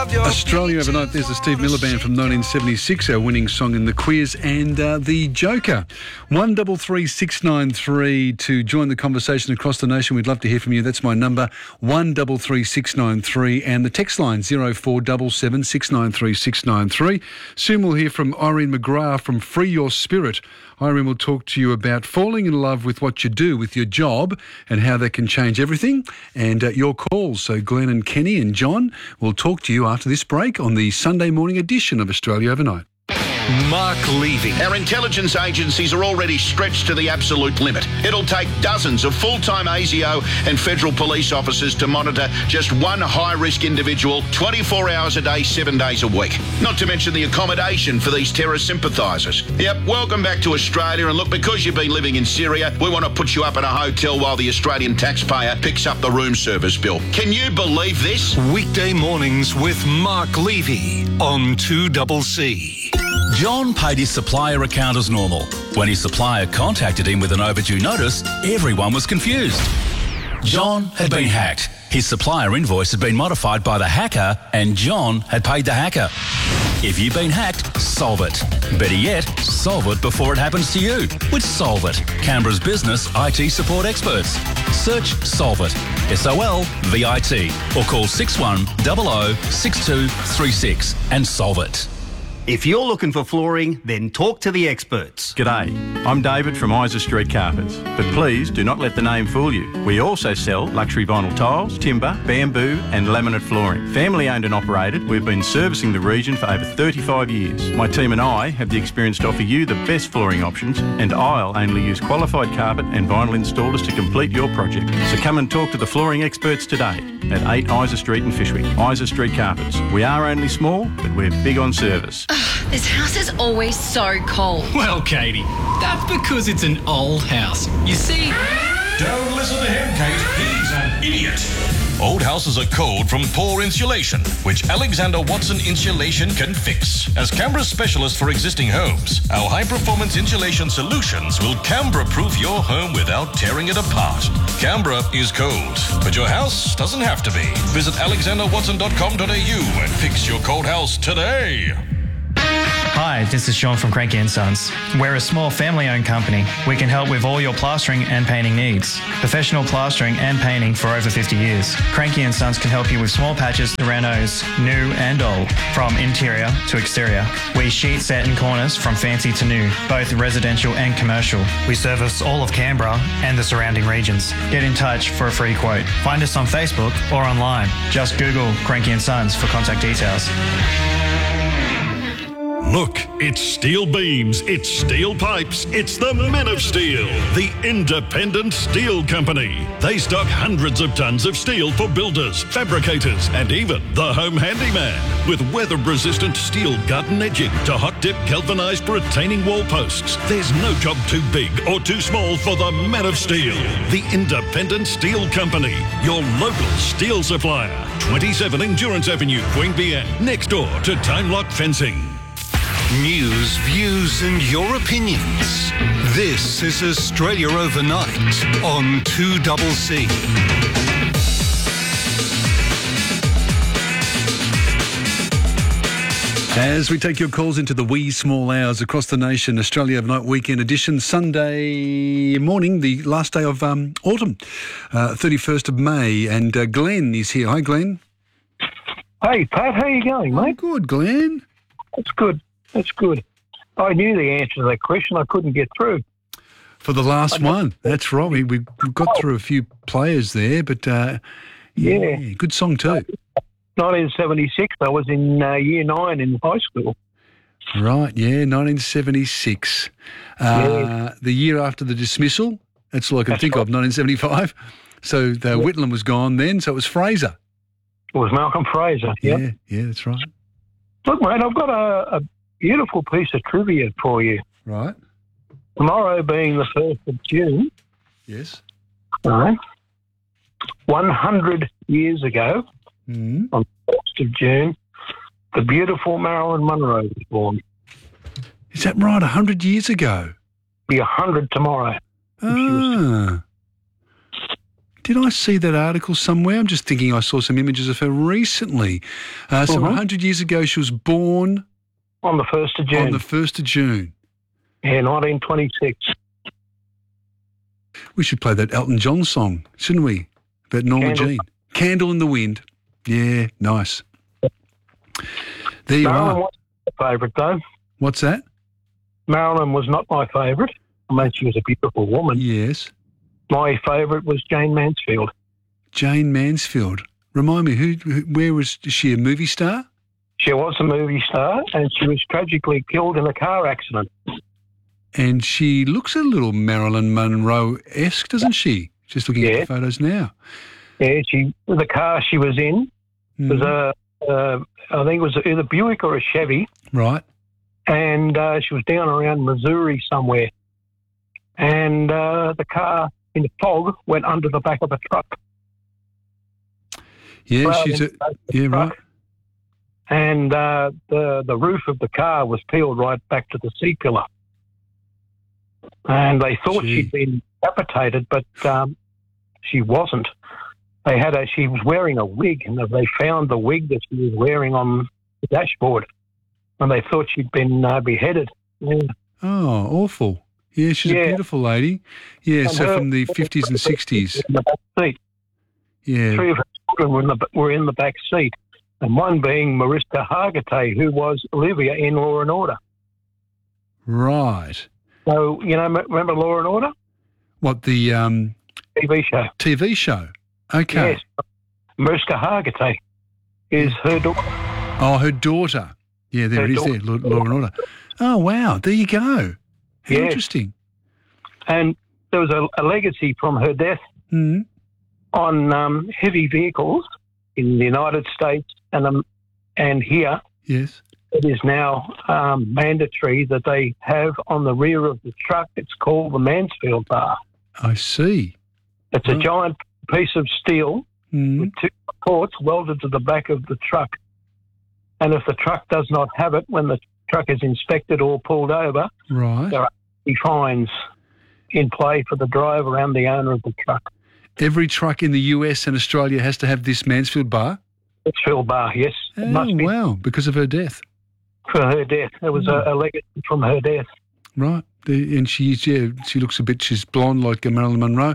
Australia Overnight, there's the Steve Miller Band from 1976, our winning song in the quiz, and the Joker. 133693 to join the conversation across the nation. We'd love to hear from you. That's my number, 133693, and the text line 0477 693 693. Soon we'll hear from Irene McGrath from Free Your Spirit. Irene will talk to you about falling in love with what you do, with your job, and how that can change everything, and your calls. So Glenn and Kenny and John will talk to you after this break on the Sunday morning edition of Australia Overnight. Mark Levy. Our intelligence agencies are already stretched to the absolute limit. It'll take dozens of full-time ASIO and federal police officers to monitor just one high-risk individual 24 hours a day, 7 days a week. Not to mention the accommodation for these terror sympathisers. Yep, welcome back to Australia, and look, because you've been living in Syria, we want to put you up in a hotel while the Australian taxpayer picks up the room service bill. Can you believe this? Weekday mornings with Mark Levy on 2CC. John paid his supplier account as normal. When his supplier contacted him with an overdue notice, everyone was confused. John had been hacked. His supplier invoice had been modified by the hacker, and John had paid the hacker. If you've been hacked, solve it. Better yet, solve it before it happens to you with Solve It, Canberra's business IT support experts. Search Solve It, SOLVIT, or call 6100 6236 and solve it. If you're looking for flooring, then talk to the experts. G'day, I'm David from Isa Street Carpets, but please do not let the name fool you. We also sell luxury vinyl tiles, timber, bamboo and laminate flooring. Family owned and operated, we've been servicing the region for over 35 years. My team and I have the experience to offer you the best flooring options, and I'll only use qualified carpet and vinyl installers to complete your project. So come and talk to the flooring experts today at 8 Isa Street in Fishwick. Isa Street Carpets. We are only small, but we're big on service. This house is always so cold. Well, Katie, that's because it's an old house. You see... Don't listen to him, Kate. He's an idiot. Old houses are cold from poor insulation, which Alexander Watson Insulation can fix. As Canberra's specialist for existing homes, our high-performance insulation solutions will Canberra-proof your home without tearing it apart. Canberra is cold, but your house doesn't have to be. Visit alexanderwatson.com.au and fix your cold house today. Hi, this is Sean from Cranky & Sons. We're a small family-owned company. We can help with all your plastering and painting needs. Professional plastering and painting for over 50 years. Cranky & Sons can help you with small patches, Torontos, new and old, from interior to exterior. We sheet, set and corners from fancy to new, both residential and commercial. We service all of Canberra and the surrounding regions. Get in touch for a free quote. Find us on Facebook or online. Just Google Cranky & Sons for contact details. Look, it's steel beams, it's steel pipes, it's the Men of Steel, the independent steel company. They stock hundreds of tons of steel for builders, fabricators, and even the home handyman. With weather-resistant steel garden edging to hot-dip galvanised retaining wall posts, there's no job too big or too small for the Men of Steel, the independent steel company, your local steel supplier. 27 Endurance Avenue, Queanbeyan, next door to Time Lock Fencing. News, views and your opinions. This is Australia Overnight on 2CC. As we take your calls into the wee small hours across the nation, Australia Overnight Weekend Edition, Sunday morning, the last day of autumn, 31st of May, and Glenn is here. Hi, Glenn. Hey, Pat, how you going, mate? Good, Glenn. That's good. That's good. I knew the answer to that question. I couldn't get through. For the last one. That's right. We got through a few players there, but yeah, good song too. 1976. I was in year 9 in high school. Right, yeah, 1976. The year after the dismissal. That's all I can think of, 1975. So Whitlam was gone then, so it was Fraser. It was Malcolm Fraser, yeah. Yeah, that's right. Look, mate, I've got a beautiful piece of trivia for you. Right. Tomorrow being the 1st of June. Yes. All right. 100 years ago, on the 1st of June, the beautiful Marilyn Monroe was born. Is that right? 100 years ago? Be 100 tomorrow. Did I see that article somewhere? I'm just thinking I saw some images of her recently. So 100 years ago, she was born... On the 1st of June. On the 1st of June. Yeah, 1926. We should play that Elton John song, shouldn't we? About Norma Jean. Candle in the Wind. Yeah, nice. There you Marilyn are. wasn't my favourite, though. What's that? Marilyn was not my favourite. I mean, she was a beautiful woman. Yes. My favourite was Jane Mansfield. Jane Mansfield. Remind me, where was she, a movie star? She was a movie star, and she was tragically killed in a car accident. And she looks a little Marilyn Monroe-esque, doesn't she? Just looking at the photos now. Yeah, the car she was in was I think it was either Buick or a Chevy. Right. And she was down around Missouri somewhere. And the car in the fog went under the back of a truck. Yeah, right. And the roof of the car was peeled right back to the C-pillar. And they thought she'd been decapitated, but she wasn't. She was wearing a wig, and they found the wig that she was wearing on the dashboard, and they thought she'd been beheaded. Yeah. Oh, awful. Yeah, she's a beautiful lady. Yeah, and so from the 50s and 60s. In the back seat. Yeah. 3 of her children were in the back seat, and one being Mariska Hargitay, who was Olivia in Law and Order. Right. So, remember Law and Order? What, the... TV show. TV show. Okay. Yes. Mariska Hargitay is her daughter. Oh, her daughter. Yeah, there it is there, Law and Order. Oh, wow. There you go. How interesting. And there was a legacy from her death on heavy vehicles in the United States and here. Yes. It is now mandatory that they have on the rear of the truck, it's called the Mansfield bar. I see. It's a giant piece of steel with 2 supports welded to the back of the truck. And if the truck does not have it, when the truck is inspected or pulled over, there are fines in play for the driver and the owner of the truck. Every truck in the US and Australia has to have this Mansfield bar? Mansfield bar, yes. Oh, wow, because of her death. For her death. There was a legacy from her death. Right. And she looks she's blonde like Marilyn Monroe.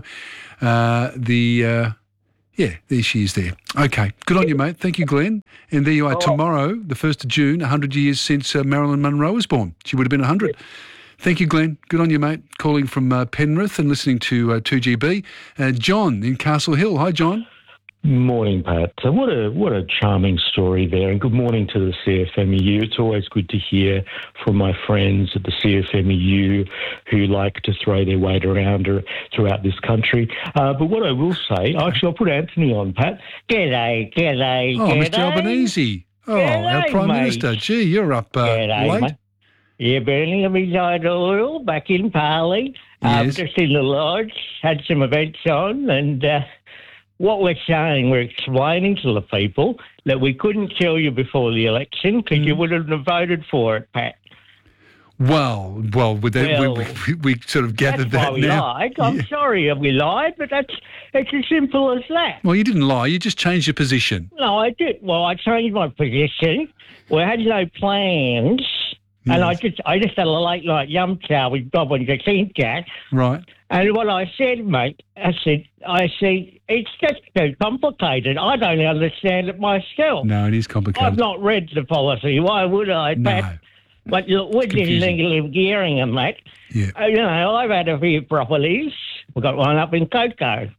There she is there. Okay, good on you, mate. Thank you, Glenn. And there you are, tomorrow, the 1st of June, 100 years since Marilyn Monroe was born. She would have been 100. Thank you, Glenn. Good on you, mate. Calling from Penrith and listening to 2GB. John in Castle Hill. Hi, John. Morning, Pat. What a charming story there, and good morning to the CFMEU. It's always good to hear from my friends at the CFMEU who like to throw their weight around throughout this country. But what I will say, actually, I'll put Anthony on, Pat. G'day. Oh, Mr. Albanese. Oh, G'day, our Prime mate. Minister. Gee, you're up late. Mate. Yeah, Birmingham reside oil back in Parley. Yes. Just in the lodge, had some events on, and what we're saying, we're explaining to the people that we couldn't tell you before the election because you wouldn't have voted for it, Pat. Well, with that, we sort of gathered that's that why we now. lied. I'm sorry we lied, but it's as simple as that. Well, you didn't lie. You just changed your position. No, I did. Well, I changed my position. We had no plans. And I just had a late night yum chow with Bob and Jacinta. Right. And what I said, mate, I said, it's just too complicated. I don't understand it myself. No, it is complicated. I've not read the policy. Why would I, Pat? No. But look, we're just legally gearing and that. Yeah. I've had a few properties. We've got one up in Coco.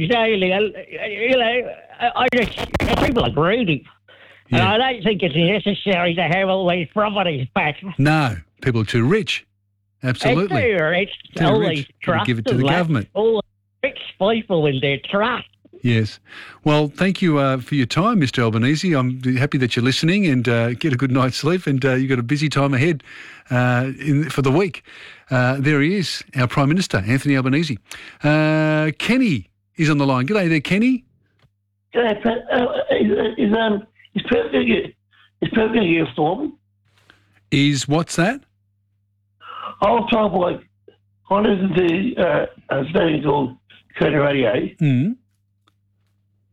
People are greedy. Yeah. And I don't think it's necessary to have all these properties back. No, people are too rich. Absolutely. They're too rich. Too all rich. these Gotta trusts give it to the government. All the rich people in their trust. Yes. Well, thank you for your time, Mr. Albanese. I'm happy that you're listening and get a good night's sleep, and you've got a busy time ahead for the week. There he is, our Prime Minister, Anthony Albanese. Kenny is on the line. G'day there, Kenny. G'day, Pat. Is perfect here for me? Is what's that? I was trying to I listened to a station called Curtin Radio. Mm.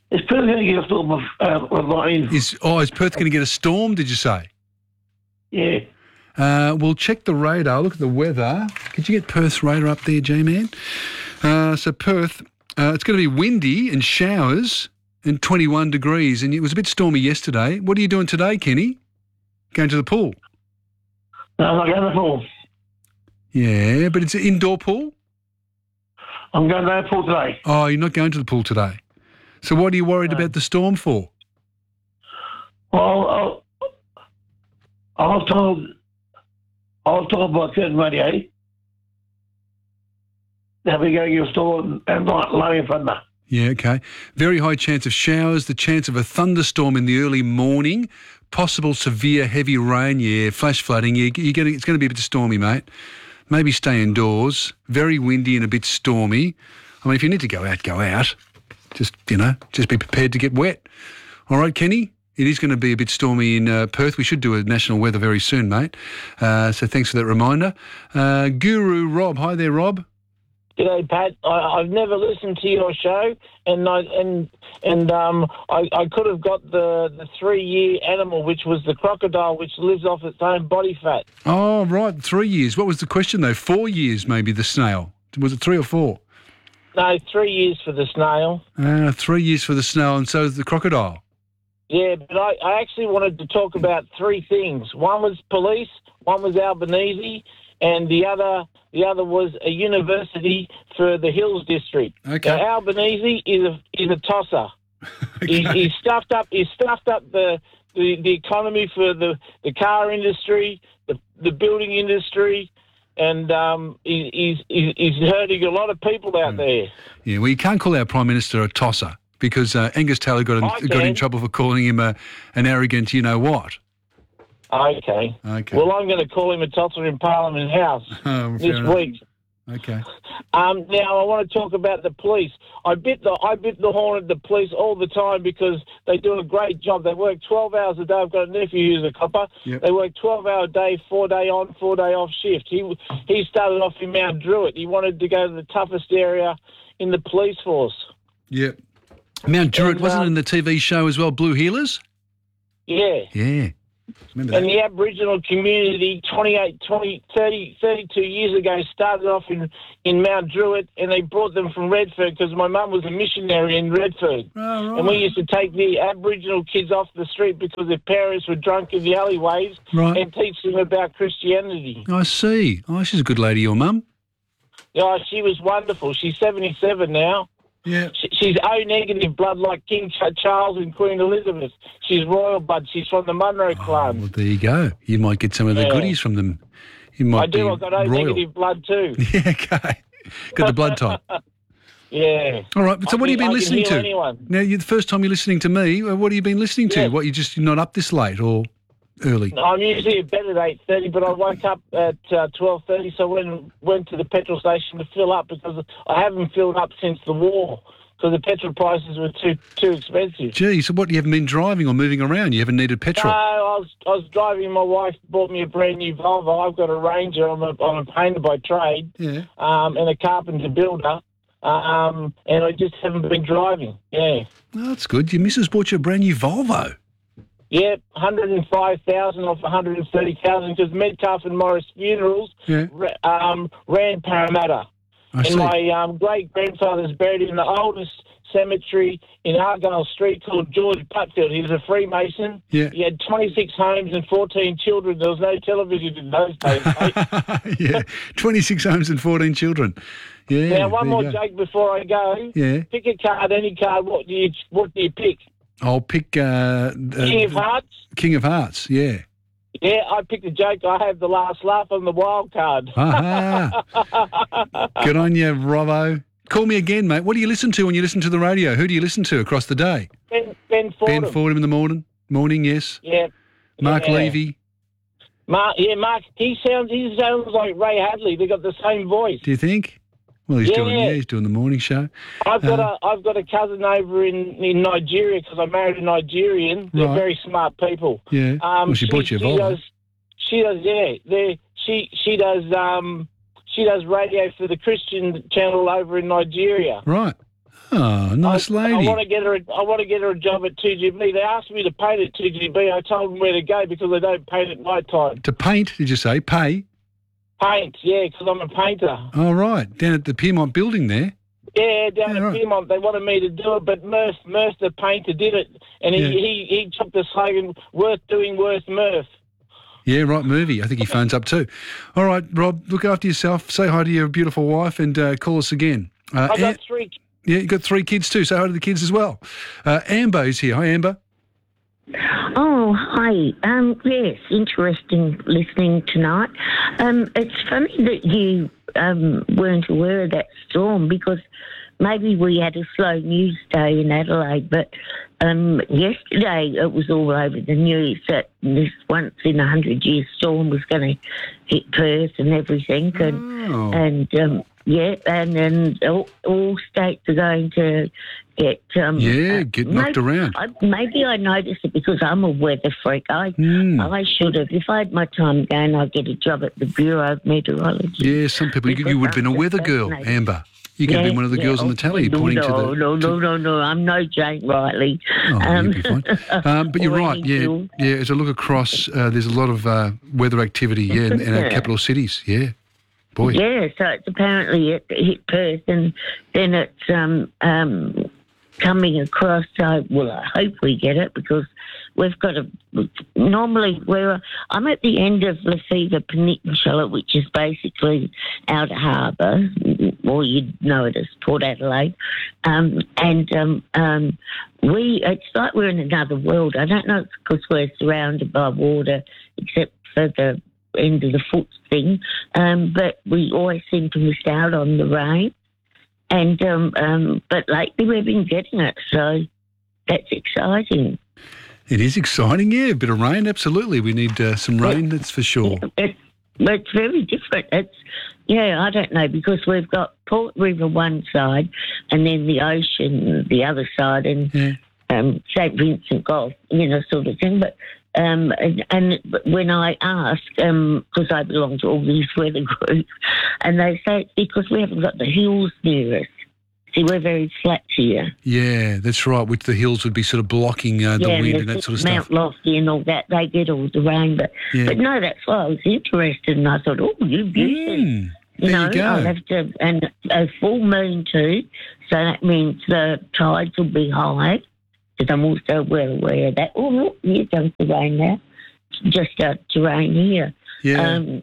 Is Perth going to get a storm of rain? Is Perth going to get a storm, did you say? Yeah. We'll check the radar, look at the weather. Could you get Perth's radar up there, G-Man? So Perth, it's going to be windy and showers and 21 degrees, and it was a bit stormy yesterday. What are you doing today, Kenny? Going to the pool? No, I'm not going to the pool. Yeah, but it's an indoor pool? I'm going to the pool today. Oh, you're not going to the pool today. So what are you worried about the storm for? Well, I was told by Curtin Radio that we're going to get a storm and not lightning thunder. Yeah, okay. Very high chance of showers, the chance of a thunderstorm in the early morning, possible severe heavy rain, flash flooding. It's going to be a bit stormy, mate. Maybe stay indoors. Very windy and a bit stormy. I mean, if you need to go out, go out. Just be prepared to get wet. All right, Kenny? It is going to be a bit stormy in Perth. We should do a national weather very soon, mate. So thanks for that reminder. Guru Rob. Hi there, Rob. G'day, Pat. I've never listened to your show, and I could have got the 3-year animal, which was the crocodile, which lives off its own body fat. Oh, right, 3 years. What was the question, though? 4 years, maybe, the snail. Was it 3 or 4? No, 3 years for the snail. 3 years for the snail, and so is the crocodile. Yeah, but I actually wanted to talk about 3 things. One was police, one was Albanese, and the other was a university for the Hills District. Okay. Now, Albanese is a tosser. Okay. He's stuffed up the economy for the car industry, the building industry, and he's hurting a lot of people out there. Yeah, well, you can't call our Prime Minister a tosser because Angus Taylor got in trouble for calling him an arrogant you-know-what. Okay. Well, I'm going to call him a tosser in Parliament House this week. Okay. Now, I want to talk about the police. I bit the horn at the police all the time because they do a great job. They work 12 hours a day. I've got a nephew who's a copper. Yep. They work 12-hour day, 4-day on, 4-day off shift. He started off in Mount Druitt. He wanted to go to the toughest area in the police force. Yep. Mount Druitt, wasn't it in the TV show as well, Blue Healers? Yeah. Yeah. Remember that. And the Aboriginal community 32 years ago started off in Mount Druitt, and they brought them from Redford because my mum was a missionary in Redford. Oh, right. And we used to take the Aboriginal kids off the street because their parents were drunk in the alleyways and teach them about Christianity. I see. Oh, she's a good lady, your mum. Yeah, she was wonderful. She's 77 now. Yeah. She's O-negative blood like King Charles and Queen Elizabeth. She's royal blood. She's from the Munro clan. Well, there you go. You might get some of the goodies from them. You might I do. I've got O-negative blood too. Yeah, okay. Got the blood type. Yeah. All right. So what have you been listening to? Anyone. Now, the first time you're listening to me, what have you been listening to? What, you're not up this late or early? No, I'm usually in bed at 8:30, but I woke up at 12:30, so I went to the petrol station to fill up because I haven't filled up since the war because the petrol prices were too expensive. Gee, so what, you haven't been driving or moving around? You haven't needed petrol? No, I was driving. My wife bought me a brand new Volvo. I've got a Ranger. I'm a painter by trade, and a carpenter builder, and I just haven't been driving. Yeah. Oh, that's good. Your missus bought you a brand new Volvo. Yeah, 105,000 off 130,000 because Metcalfe and Morris Funerals ran Parramatta. And my great-grandfather's buried in the oldest cemetery in Argyle Street called George Putfield. He was a Freemason. Yeah. He had 26 homes and 14 children. There was no television in those days, mate. Yeah, 26 homes and 14 children. Yeah. Now, one more joke before I go. Yeah. Pick a card, any card. What do you pick? I'll pick... King of Hearts? King of Hearts, yeah. Yeah, I picked a joke. I have the last laugh on the wild card. Good on you, Robbo. Call me again, mate. What do you listen to when you listen to the radio? Who do you listen to across the day? Ben Fordham. Ben Fordham in the morning, yes. Yeah. Mark Levy. Mark. He sounds like Ray Hadley. They got the same voice. Do you think? Well, he's doing the morning show. I've got a cousin over in Nigeria because I married a Nigerian. They're very smart people. Yeah. Well, she bought you a Volvo. She does radio for the Christian channel over in Nigeria. Right. Oh, nice lady. I want to get her a job at 2GB. They asked me to paint at 2GB. I told them where to go because they don't paint at night time. To paint, did you say? Pay? Paint, yeah, because I'm a painter. Oh, right. Down at the Piedmont building there? Yeah, down at Piedmont. They wanted me to do it, but Murph, the painter, did it. And he took the slogan, worth doing, worth Murph. Yeah, right, Murphy. I think he phones up too. All right, Rob, look after yourself. Say hi to your beautiful wife and call us again. I got 3. Yeah, you've got 3 kids too. Say hi to the kids as well. Amber's here. Hi, Amber. Oh, hi. Yes, interesting listening tonight. It's funny that you weren't aware of that storm because maybe we had a slow news day in Adelaide, but yesterday it was all over the news that this once-in-a-100-year storm was going to hit Perth and everything. And then all states are going to get... get knocked around. Maybe I noticed it because I'm a weather freak. I should have. If I had my time again, I'd get a job at the Bureau of Meteorology. Yeah, some people... You would have been a weather girl, Amber. You could have been one of the girls on the tally pointing to the... No, I'm no Jane Riley. You'll be fine. But you're right, yeah. As I look across, there's a lot of weather activity, in our capital cities, Boy. Yeah, so it's apparently it hit Perth and then it's coming across. So, I hope we get it because we've got normally I'm at the end of Lefevre Peninsula, which is basically Outer Harbour, or you'd know it as Port Adelaide. It's like we're in another world. I don't know if it's because we're surrounded by water, except for the end of the foot thing, but we always seem to miss out on the rain. And but lately we've been getting it, so that's exciting. It is exciting, a bit of rain, absolutely. We need some rain, that's for sure. It's very different. I don't know, because we've got Port River one side and then the ocean the other side, and St. Vincent Gulf, sort of thing. But and when I ask, because I belong to all these weather groups, and they say it's because we haven't got the hills near us. See, we're very flat here. Yeah, that's right, which the hills would be sort of blocking the wind and that sort of stuff. Mount Lofty and all that, they get all the rain. But no, that's why I was interested, and I thought, you've used it. There you go. I'll have to, and a full moon too, so that means the tides will be high. Because I'm also well aware of that. Oh, here comes the rain now. Just started to rain here. Yeah.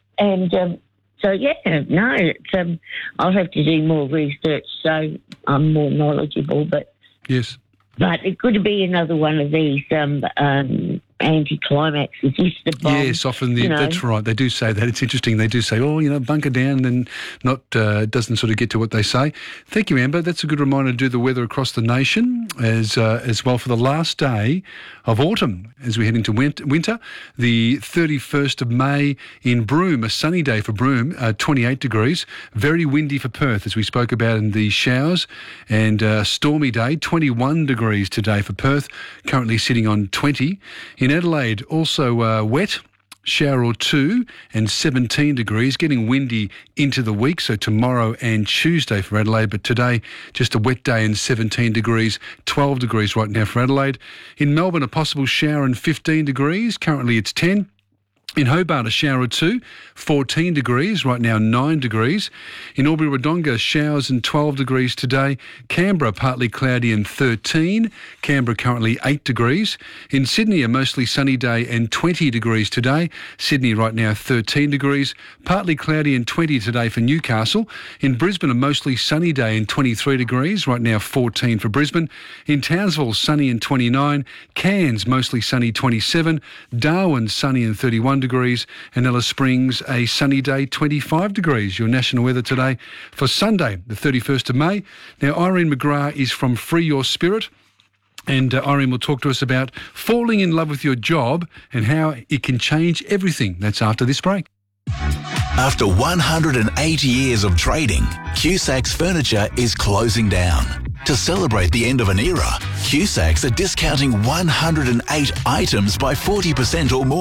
I'll have to do more research so I'm more knowledgeable. But yes. But it could be another one of these anticlimaxes. Yes, often that's right. They do say that. It's interesting. They do say, bunker down, and not doesn't sort of get to what they say. Thank you, Amber. That's a good reminder to do the weather across the nation as well for the last day of autumn as we head into winter. The 31st of May in Broome, a sunny day for Broome, 28 degrees. Very windy for Perth, as we spoke about in the showers, and stormy day, 21 degrees today for Perth, currently sitting on 20. In Adelaide, also wet, shower or two, and 17 degrees, getting windy into the week, so tomorrow and Tuesday for Adelaide, but today just a wet day and 17 degrees, 12 degrees right now for Adelaide. In Melbourne, a possible shower and 15 degrees, currently it's 10. In Hobart, a shower or two, 14 degrees, right now 9 degrees. In Albury-Wodonga, showers and 12 degrees today. Canberra, partly cloudy and 13. Canberra currently 8 degrees. In Sydney, a mostly sunny day and 20 degrees today. Sydney right now 13 degrees. Partly cloudy and 20 today for Newcastle. In Brisbane, a mostly sunny day and 23 degrees, right now 14 for Brisbane. In Townsville, sunny and 29. Cairns, mostly sunny 27. Darwin, sunny and 31 degrees, and Alice Springs a sunny day, 25 degrees. Your national weather today for Sunday, the 31st of May. Now, Irene McGrath is from Free Your Spirit, and Irene will talk to us about falling in love with your job and how it can change everything. That's after this break. After 180 years of trading, Cusacks Furniture is closing down. To celebrate the end of an era, Cusacks are discounting 108 items by 40% or more.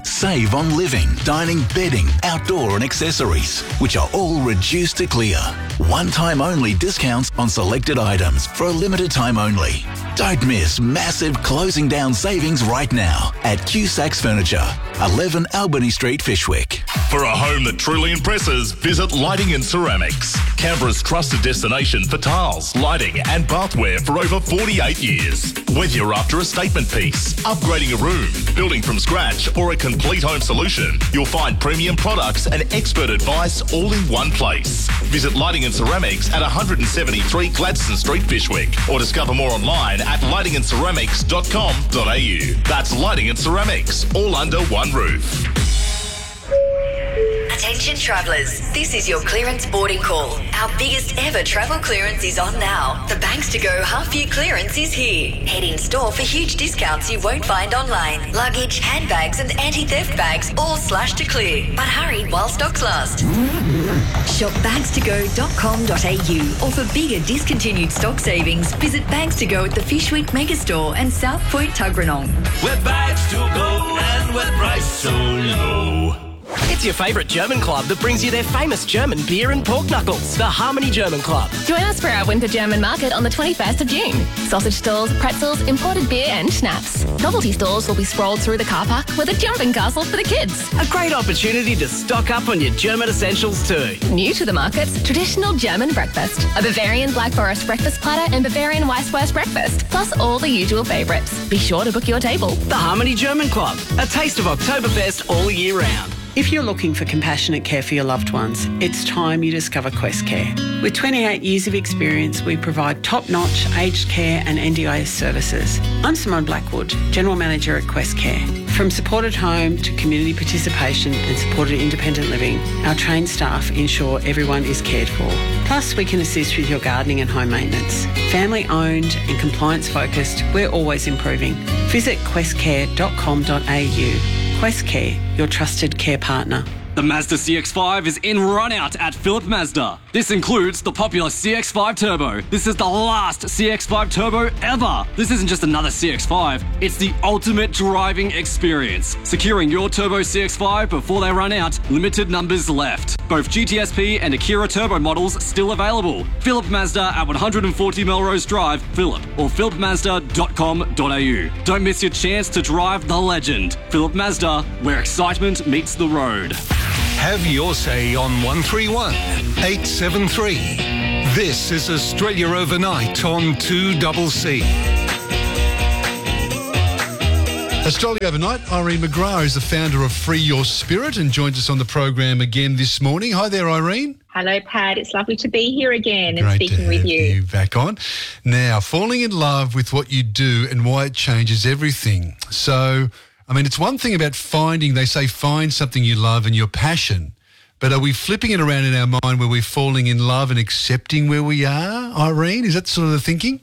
Save on living, dining, bedding, outdoor and accessories, which are all reduced to clear. One-time only discounts on selected items for a limited time only. Don't miss massive closing down savings right now at Cusacks Furniture, 11 Albany Street, Fishwick. For a home that truly impresses, visit Lighting and Ceramics, Canberra's trusted destination for tiles, lighting and bathware for over 48 years. Whether you're after a statement piece, upgrading a room, building from scratch or a complete home solution, you'll find premium products and expert advice all in one place. Visit Lighting and Ceramics at 173 Gladstone Street, Fishwick, or discover more online at lightingandceramics.com.au. That's Lighting and Ceramics, all under one roof. Attention travellers, this is your clearance boarding call. Our biggest ever travel clearance is on now. The Banks to Go half-year clearance is here. Head in store for huge discounts you won't find online. Luggage, handbags and anti-theft bags all slashed to clear. But hurry while stocks last. Shop bagstogo.com.au, or for bigger discontinued stock savings, visit Bags to Go at the Fishwick Megastore and South Point Tuggeranong. We're bags to go and we're priced so low. It's your favourite German club that brings you their famous German beer and pork knuckles, the Harmony German Club. Join us for our Winter German Market on the 21st of June. Sausage stalls, pretzels, imported beer and schnapps. Novelty stalls will be sprawled through the car park with a jumping castle for the kids. A great opportunity to stock up on your German essentials too. New to the markets, traditional German breakfast. A Bavarian Black Forest breakfast platter and Bavarian Weisswurst breakfast, plus all the usual favourites. Be sure to book your table. The Harmony German Club, a taste of Oktoberfest all year round. If you're looking for compassionate care for your loved ones, it's time you discover Quest Care. With 28 years of experience, we provide top-notch aged care and NDIS services. I'm Simone Blackwood, General Manager at Quest Care. From supported home to community participation and supported independent living, our trained staff ensure everyone is cared for. Plus, we can assist with your gardening and home maintenance. Family-owned and compliance-focused, we're always improving. Visit questcare.com.au. Quest Care, your trusted care partner. The Mazda CX-5 is in run-out at Phillip Mazda. This includes the popular CX-5 Turbo. This is the last CX-5 Turbo ever. This isn't just another CX-5, it's the ultimate driving experience. Securing your Turbo CX-5 before they run out, limited numbers left. Both GTSP and Akira Turbo models still available. Phillip Mazda at 140 Melrose Drive, Phillip, or phillipmazda.com.au. Don't miss your chance to drive the legend. Phillip Mazda, where excitement meets the road. Have your say on 131 873. This is Australia Overnight on 2CC. Australia Overnight, Irene McGrath is the founder of Free Your Spirit and joins us on the program again this morning. Hi there, Irene. Hello, Pat. It's lovely to be here again and Great speaking with you. You back on. Now, falling in love with what you do and why it changes everything. So, I mean, it's one thing about finding, they say find something you love and your passion, but are we flipping it around in our mind where we're falling in love and accepting where we are, Irene? Is that sort of the thinking?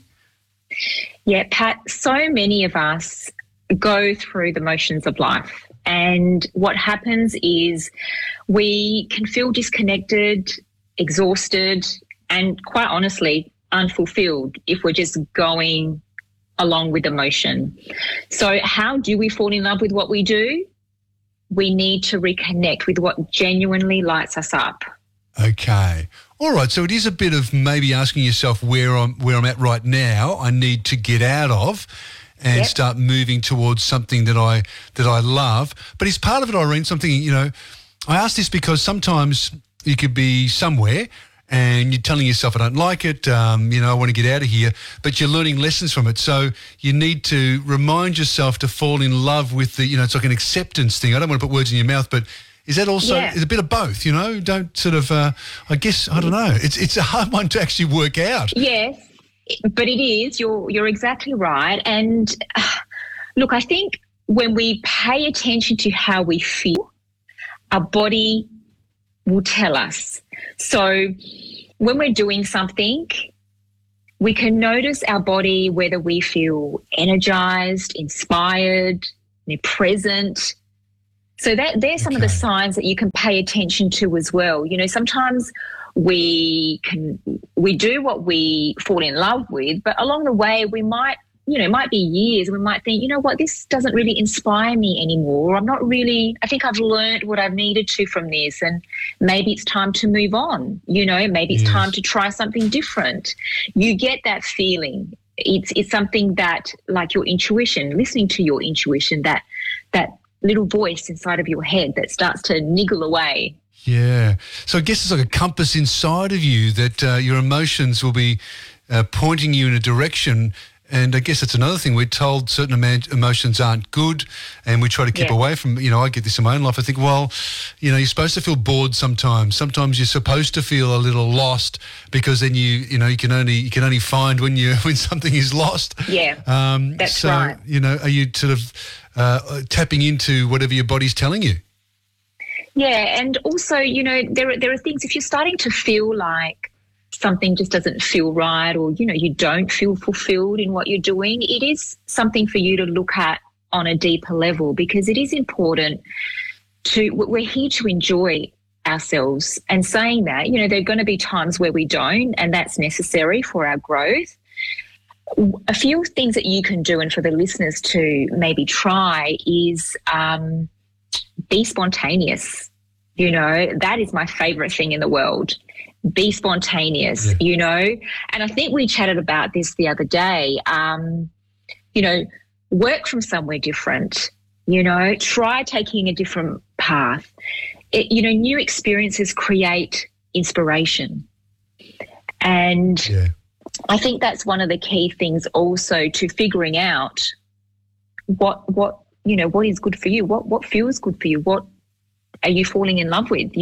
Yeah, Pat, so many of us go through the motions of life, and what happens is we can feel disconnected, exhausted, and quite honestly, unfulfilled if we're just going along with emotion. So how do we fall in love with what we do? We need to reconnect with what genuinely lights us up. Okay. All right. So it is a bit of maybe asking yourself where I'm at right now, I need to get out of and start moving towards something that I love. But is part of it, Irene, something, you know, I ask this because sometimes you could be somewhere and you're telling yourself, I don't like it, I want to get out of here, but you're learning lessons from it. So you need to remind yourself to fall in love with it's like an acceptance thing. I don't want to put words in your mouth, but is that also is a bit of both, Don't sort of, I guess, I don't know. It's a hard one to actually work out. Yes, but it is. You're exactly right. And look, I think when we pay attention to how we feel, our body will tell us. So when we're doing something, we can notice our body, whether we feel energized, inspired, present. So there's some of the signs that you can pay attention to as well. Sometimes we do what we fall in love with, but along the way we might it might be years, and we might think, you know what, this doesn't really inspire me anymore. I think I've learned what I've needed to from this, and maybe it's time to move on. Maybe it's time to try something different. You get that feeling. It's something that, like your intuition, listening to your intuition, that little voice inside of your head that starts to niggle away. Yeah. So I guess it's like a compass inside of you that your emotions will be pointing you in a direction. And I guess that's another thing. We're told certain emotions aren't good, and we try to keep away from, I get this in my own life. I think, well, you're supposed to feel bored sometimes. Sometimes you're supposed to feel a little lost, because then you can only find when something is lost. Yeah, that's right. Are you sort of tapping into whatever your body's telling you? Yeah, and also, there are things, if you're starting to feel like something just doesn't feel right, or, you don't feel fulfilled in what you're doing, it is something for you to look at on a deeper level, because it is important we're here to enjoy ourselves. And saying that, there are going to be times where we don't, and that's necessary for our growth. A few things that you can do, and for the listeners to maybe try, is be spontaneous. That is my favorite thing in the world. Be spontaneous, and I think we chatted about this the other day. Work from somewhere different, try taking a different path. New experiences create inspiration. And I think that's one of the key things also to figuring out what is good for you, what feels good for you, what are you falling in love with,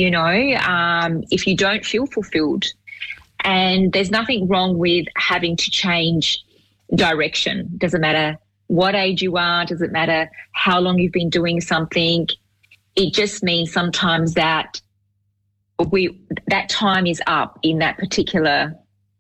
if you don't feel fulfilled. And there's nothing wrong with having to change direction. Doesn't matter what age you are, doesn't matter how long you've been doing something. It just means sometimes that that time is up in that particular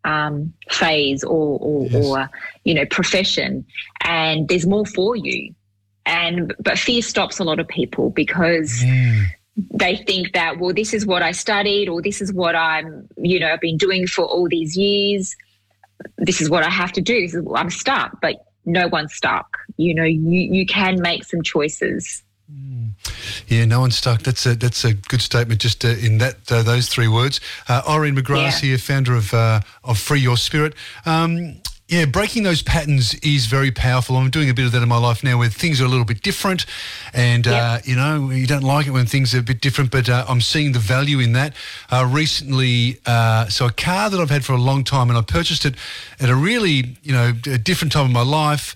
phase or profession, and there's more for you. But fear stops a lot of people, because they think that, well, this is what I studied, or this is what I've been doing for all these years. This is what I have to do. I'm stuck, but no one's stuck. You can make some choices. Yeah, no one's stuck. That's a good statement. Just in those three words. Irene McGrath's here, founder of Free Your Spirit. Breaking those patterns is very powerful. I'm doing a bit of that in my life now, where things are a little bit different, and you don't like it when things are a bit different, but I'm seeing the value in that. Recently, so a car that I've had for a long time, and I purchased it at a really, a different time in my life.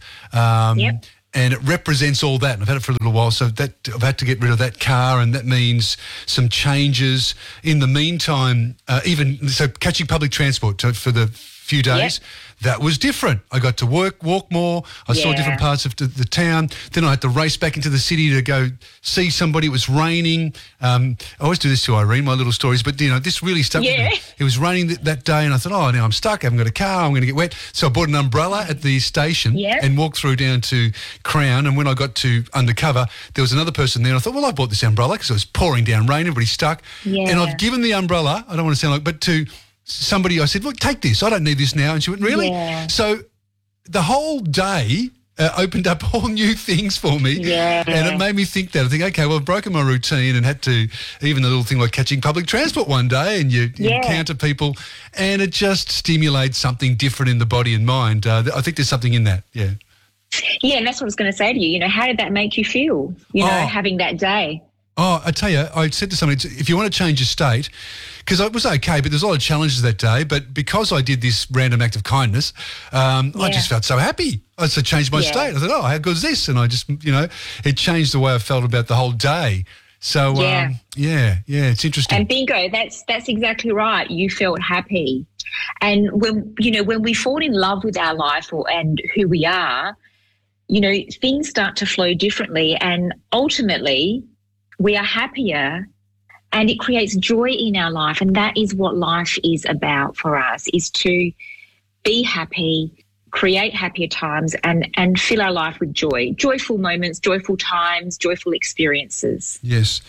And it represents all that. And I've had it for a little while, so that I've had to get rid of that car, and that means some changes. In the meantime, catching public transport for the few days, that was different. I got to walk more. I saw different parts of the town. Then I had to race back into the city to go see somebody. It was raining. I always do this to Irene, my little stories, but, this really stuck with me. It was raining that day, and I thought, now I'm stuck. I haven't got a car. I'm going to get wet. So I bought an umbrella at the station and walked through down to Crown. And when I got to Undercover, there was another person there. And I thought, well, I bought this umbrella because it was pouring down rain. Everybody's stuck. And I've given the umbrella, I don't want to sound like, but to somebody, I said, look, take this. I don't need this now. And she went, really? So the whole day opened up all new things for me. And it made me think that. I think, okay, well, I've broken my routine and had to, even a little thing like catching public transport one day, and you encounter people, and it just stimulates something different in the body and mind. I think there's something in that, Yeah, and that's what I was going to say to you. How did that make you feel, having that day? Oh, I tell you, I said to somebody, if you want to change your state, because it was okay, but there's a lot of challenges that day. But because I did this random act of kindness, I just felt so happy. I just changed my state. I thought, how good is this? And I just, it changed the way I felt about the whole day. So, it's interesting. And bingo, that's exactly right. You felt happy. And when we fall in love with our life and who we are, things start to flow differently, and ultimately we are happier, and it creates joy in our life. And that is what life is about for us, is to be happy, create happier times, and fill our life with joy, joyful moments, joyful times, joyful experiences. Yes.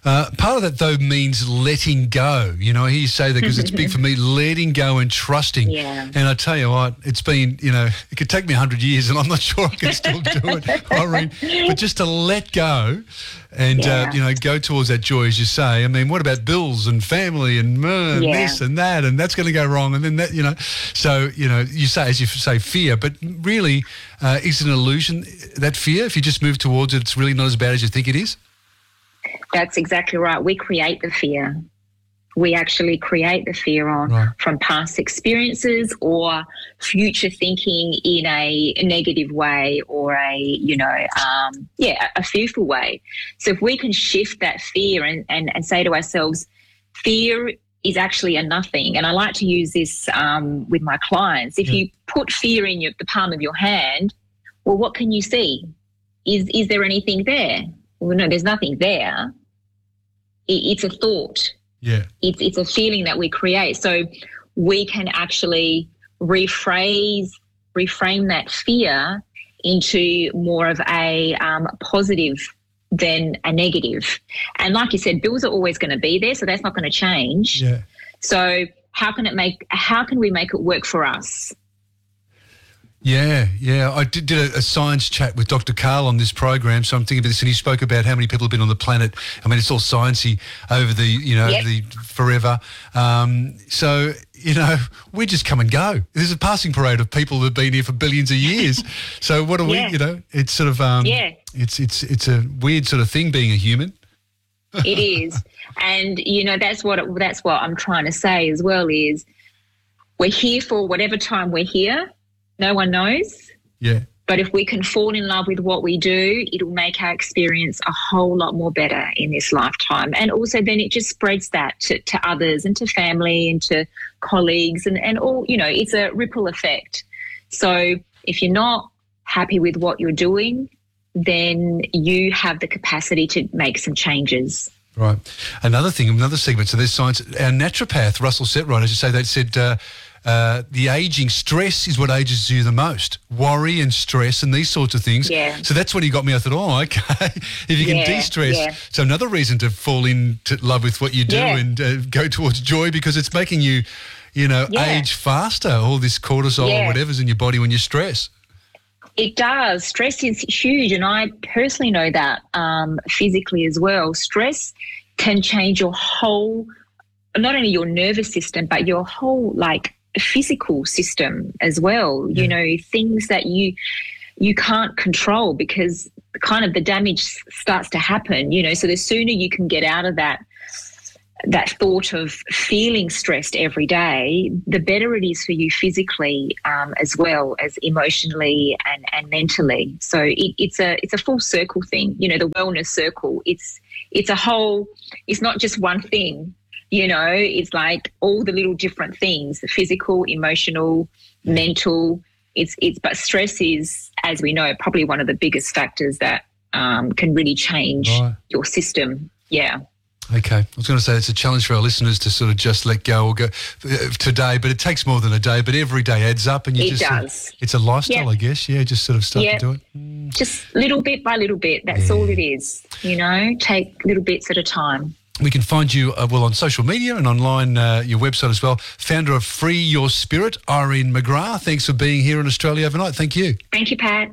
Part of that, though, means letting go. You know, I hear you say that because it's big for me, letting go and trusting. Yeah. And I tell you what, it's been, you know, it could take me 100 years and I'm not sure I can still do it, Irene. But just to let go and, you know, go towards that joy, as you say. I mean, what about bills and family and this and that, and that's going to go wrong, and then that, you know. So, you know, you say, as you say, fear, but really, is it an illusion, that fear? If you just move towards it, it's really not as bad as you think it is? That's exactly right. We create the fear. We actually create the fear from past experiences or future thinking in a negative way or a fearful way. So if we can shift that fear and say to ourselves, fear is actually a nothing. And I like to use this with my clients. If you put fear in the palm of your hand, well, what can you see? Is there anything there? Well, no, there's nothing there. It's a thought. Yeah. It's a feeling that we create. So we can actually reframe that fear into more of a positive than a negative. And like you said, bills are always going to be there, so that's not going to change. Yeah. So how can we make it work for us? Yeah. I did a science chat with Dr. Carl on this program, so I'm thinking about this, and he spoke about how many people have been on the planet. I mean, it's all sciencey over the forever. So, you know, we just come and go. There's a passing parade of people that have been here for billions of years. So what are we, you know, it's sort of, it's a weird sort of thing being a human. It is. And, you know, that's what I'm trying to say as well is we're here for whatever time we're here. No one knows. Yeah. But if we can fall in love with what we do, it'll make our experience a whole lot more better in this lifetime. And also then it just spreads that to others and to family and to colleagues and all, you know, it's a ripple effect. So if you're not happy with what you're doing, then you have the capacity to make some changes. Right. Another segment to this science, our naturopath, Russell Setright, as you say, they said the ageing stress is what ages you the most. Worry and stress and these sorts of things. Yeah. So that's when he got me. I thought, oh, okay, if you can de-stress. Yeah. So another reason to fall into love with what you do and go towards joy, because it's making you, you know, age faster. All this cortisol or whatever's in your body when you stress. It does. Stress is huge, and I personally know that physically as well. Stress can change your whole, not only your nervous system, but your whole, like, physical system as well. You know, things that you can't control because kind of the damage starts to happen, you know. So the sooner you can get out of that thought of feeling stressed every day, the better it is for you physically as well as emotionally and mentally. So it's a full circle thing, you know, the wellness circle. It's a whole, it's not just one thing, you know, it's like all the little different things, the physical, emotional, mental. But stress is, as we know, probably one of the biggest factors that can really change your system. Yeah. Okay. I was going to say it's a challenge for our listeners to sort of just let go or go today, but it takes more than a day, but every day adds up and you it's a lifestyle, I guess. Yeah, just sort of start to do it. Just little bit by little bit. That's all it is, you know, take little bits at a time. We can find you, on social media and online, your website as well. Founder of Free Your Spirit, Irene McGrath. Thanks for being here in Australia overnight. Thank you. Thank you, Pat.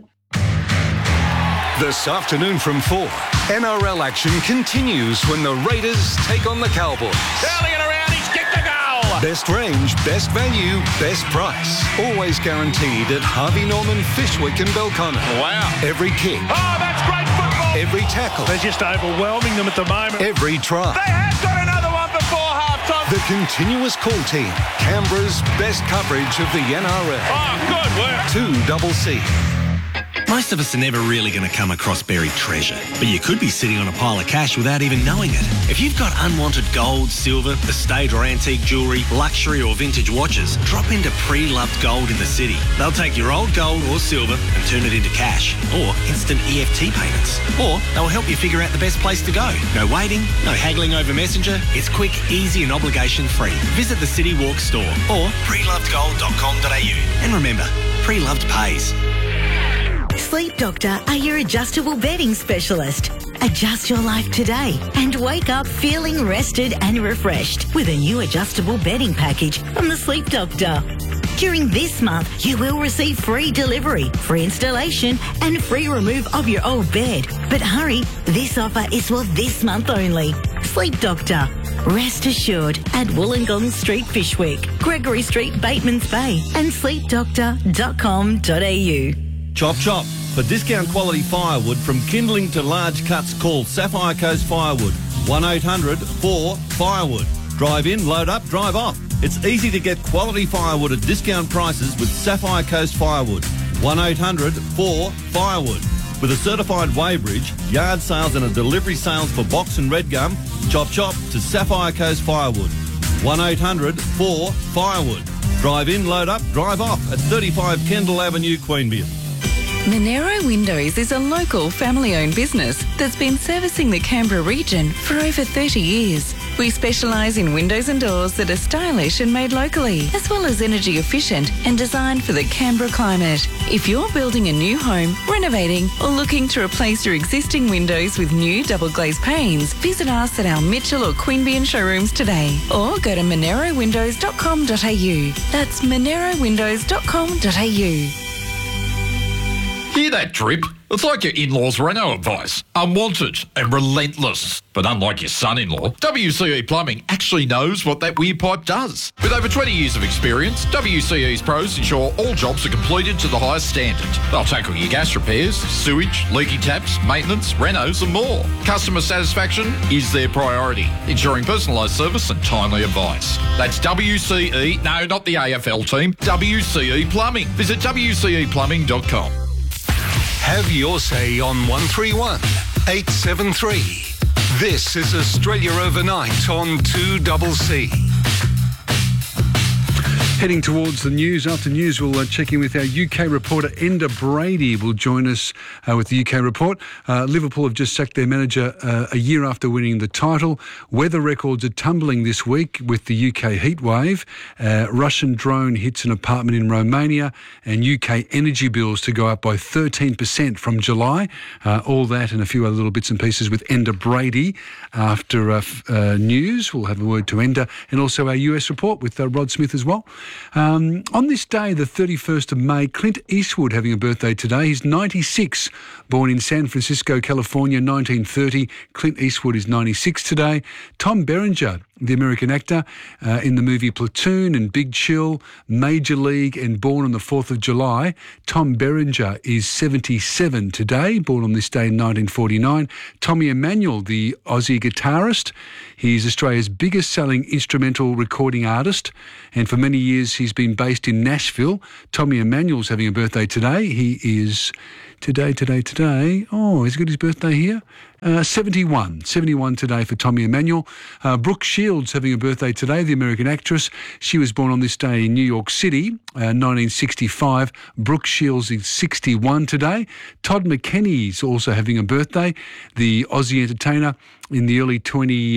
This afternoon from 4, NRL action continues when the Raiders take on the Cowboys. Curling it around, he's kicked the goal! Best range, best value, best price. Always guaranteed at Harvey Norman, Fishwick and Belconnen. Wow. Every kick. Oh, that's great football! Every tackle. They're just overwhelming them at the moment. Every try. They have got another one before half-time. The continuous call team. Canberra's best coverage of the NRL. Oh, good work. 2CC. Most of us are never really going to come across buried treasure, but you could be sitting on a pile of cash without even knowing it. If you've got unwanted gold, silver, estate or antique jewellery, luxury or vintage watches, drop into Pre-Loved Gold in the city. They'll take your old gold or silver and turn it into cash or instant EFT payments. Or they'll help you figure out the best place to go. No waiting, no haggling over Messenger. It's quick, easy and obligation-free. Visit the City Walk store or prelovedgold.com.au. And remember, Pre-Loved pays. Sleep Doctor are your adjustable bedding specialist. Adjust your life today and wake up feeling rested and refreshed with a new adjustable bedding package from the Sleep Doctor. During this month, you will receive free delivery, free installation and free remove of your old bed. But hurry, this offer is for this month only. Sleep Doctor. Rest assured at Wollongong Street, Fishwick, Gregory Street, Bateman's Bay and sleepdoctor.com.au. Chop chop. For discount quality firewood from kindling to large cuts, call Sapphire Coast Firewood. 1-800-4-FIREWOOD. Drive in, load up, drive off. It's easy to get quality firewood at discount prices with Sapphire Coast Firewood. 1-800-4-FIREWOOD. With a certified weighbridge, yard sales and a delivery sales for box and red gum, chop chop to Sapphire Coast Firewood. 1-800-4-FIREWOOD. Drive in, load up, drive off at 35 Kendall Avenue, Queanbeyan. Monero Windows is a local family-owned business that's been servicing the Canberra region for over 30 years. We specialise in windows and doors that are stylish and made locally, as well as energy efficient and designed for the Canberra climate. If you're building a new home, renovating or looking to replace your existing windows with new double glazed panes, visit us at our Mitchell or Queanbeyan showrooms today or go to monerowindows.com.au. That's monerowindows.com.au. Hear that drip? It's like your in-laws' reno advice. Unwanted and relentless. But unlike your son-in-law, WCE Plumbing actually knows what that weird pipe does. With over 20 years of experience, WCE's pros ensure all jobs are completed to the highest standard. They'll tackle your gas repairs, sewage, leaky taps, maintenance, renos and more. Customer satisfaction is their priority, ensuring personalised service and timely advice. That's WCE, no, not the AFL team, WCE Plumbing. Visit WCEplumbing.com. Have your say on 131 873. This is Australia Overnight on 2CC. Heading towards the news. After news, we'll check in with our UK reporter, Enda Brady, will join us with the UK report. Liverpool have just sacked their manager a year after winning the title. Weather records are tumbling this week with the UK heatwave. Russian drone hits an apartment in Romania, and UK energy bills to go up by 13% from July. All that and a few other little bits and pieces with Enda Brady after news. We'll have a word to Enda, and also our US report with Rod Smith as well. On this day, the 31st of May, Clint Eastwood having a birthday today. He's 96, born in San Francisco, California, 1930. Clint Eastwood is 96 today. Tom Berenger, the American actor, in the movie Platoon and Big Chill, Major League and Born on the 4th of July. Tom Berenger is 77 today, born on this day in 1949. Tommy Emmanuel, the Aussie guitarist. He's Australia's biggest selling instrumental recording artist, and for many years he's been based in Nashville. Tommy Emmanuel's having a birthday today. He is today. Oh, he's got his birthday here. 71 today for Tommy Emmanuel. Brooke Shields having a birthday today, the American actress. She was born on this day in New York City, 1965. Brooke Shields is 61 today. Todd McKenney is also having a birthday, the Aussie entertainer. In the early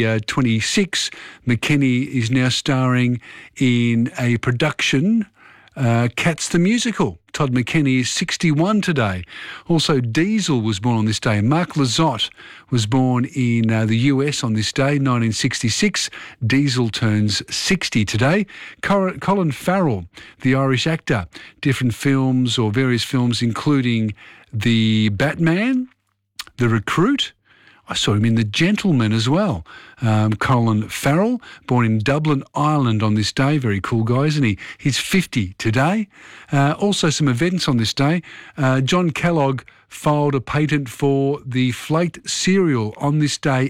2026, McKenney is now starring in a production, Cats the Musical. Todd McKenney is 61 today. Also, Diesel was born on this day. Mark Lizotte was born in the US on this day, 1966. Diesel turns 60 today. Colin Farrell, the Irish actor, different films or various films including The Batman, The Recruit. I saw him in The Gentleman as well. Colin Farrell, born in Dublin, Ireland on this day. Very cool guy, isn't he? He's 50 today. Also some events on this day. John Kellogg filed a patent for the flaked cereal on this day,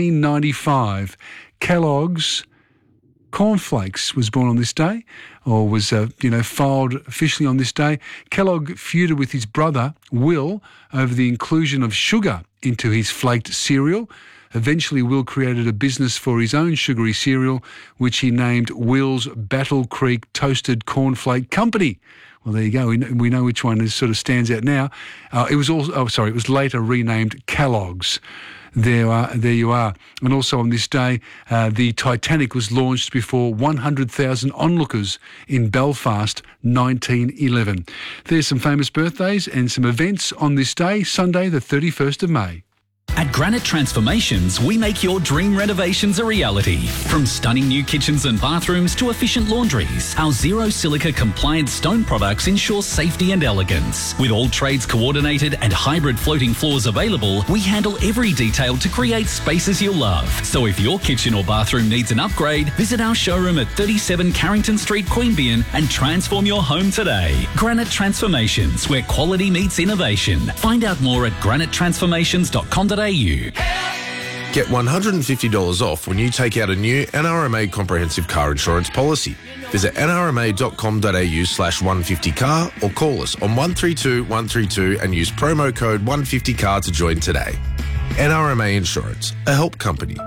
1895. Kellogg's Cornflakes was born on this day, or was, filed officially on this day. Kellogg feuded with his brother, Will, over the inclusion of sugar into his flaked cereal. Eventually, Will created a business for his own sugary cereal, which he named Will's Battle Creek Toasted Cornflake Company. Well, there you go. We know which one sort of stands out now. It was later renamed Kellogg's. There you are. And also on this day, the Titanic was launched before 100,000 onlookers in Belfast, 1911. There's some famous birthdays and some events on this day, Sunday, the 31st of May. At Granite Transformations, we make your dream renovations a reality. From stunning new kitchens and bathrooms to efficient laundries, our zero silica compliant stone products ensure safety and elegance. With all trades coordinated and hybrid floating floors available, we handle every detail to create spaces you'll love. So if your kitchen or bathroom needs an upgrade, visit our showroom at 37 Carrington Street, Queanbeyan and transform your home today. Granite Transformations, where quality meets innovation. Find out more at granitetransformations.com.au. Get $150 off when you take out a new NRMA comprehensive car insurance policy. Visit nrma.com.au/150car or call us on 132 132 and use promo code 150car to join today. NRMA Insurance, a help company.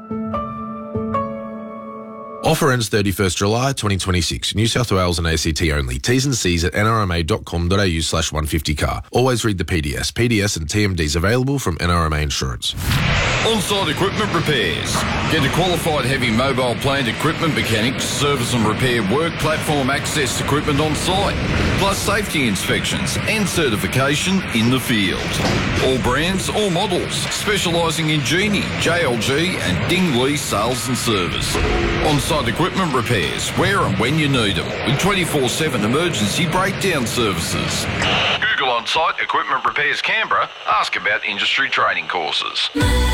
Offer ends 31st July 2026. New South Wales and ACT only. T's and C's at nrma.com.au/150car. Always read the PDS. PDS and TMDs available from NRMA Insurance. On-site equipment repairs. Get a qualified heavy mobile plant equipment mechanic to service and repair work platform access equipment on site, plus safety inspections and certification in the field. All brands, all models, specialising in Genie, JLG and Dingley sales and service. On-site equipment repairs, where and when you need them, with 24/7 emergency breakdown services. Google On-Site Equipment Repairs Canberra. Ask about industry training courses.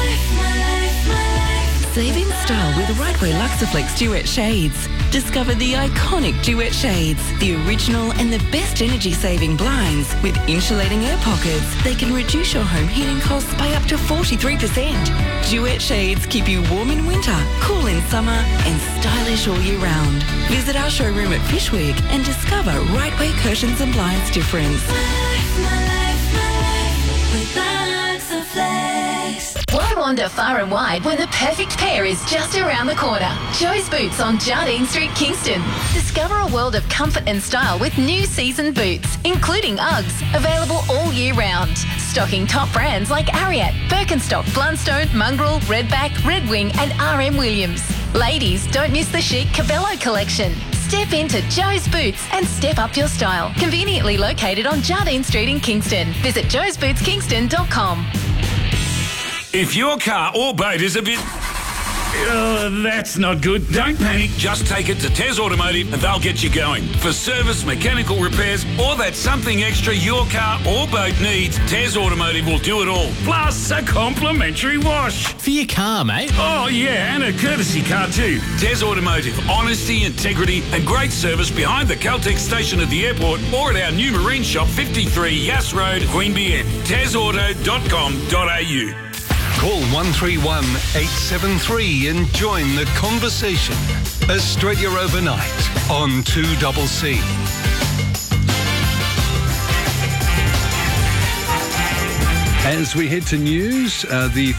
Save in style with Rightway Luxaflex Duet Shades. Discover the iconic Duet Shades, the original and the best energy-saving blinds with insulating air pockets. They can reduce your home heating costs by up to 43%. Duet Shades keep you warm in winter, cool in summer and stylish all year round. Visit our showroom at Fishwick and discover Rightway Curtains and Blinds difference. Why wander far and wide when the perfect pair is just around the corner? Joe's Boots on Jardine Street, Kingston. Discover a world of comfort and style with new season boots, including Uggs, available all year round. Stocking top brands like Ariat, Birkenstock, Blundstone, Mongrel, Redback, Red Wing and RM Williams. Ladies, don't miss the chic Cabello collection. Step into Joe's Boots and step up your style. Conveniently located on Jardine Street in Kingston. Visit joesbootskingston.com. If your car or boat is a bit... that's not good. Don't panic. Just take it to Tez Automotive and they'll get you going. For service, mechanical repairs, or that something extra your car or boat needs, Tez Automotive will do it all. Plus a complimentary wash. For your car, mate. Oh, yeah, and a courtesy car too. Tez Automotive. Honesty, integrity and great service behind the Caltex station at the airport or at our new marine shop, 53 Yass Road, Queanbeyan. tezauto.com.au. Call 131 873 and join the conversation. Australia Overnight on 2CC. As we head to news, the